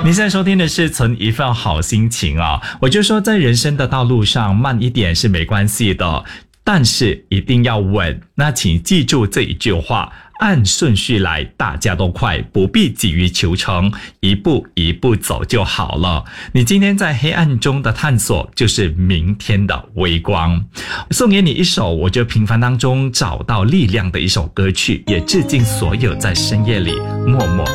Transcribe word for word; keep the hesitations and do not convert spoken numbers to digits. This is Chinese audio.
你现在收听的是存一份好心情啊、哦！我就说在人生的道路上慢一点是没关系的，但是一定要稳。那请记住这一句话，按顺序来，大家都快，不必急于求成，一步一步走就好了。你今天在黑暗中的探索，就是明天的微光。送给你一首我觉得平凡当中找到力量的一首歌曲，也致敬所有在深夜里默默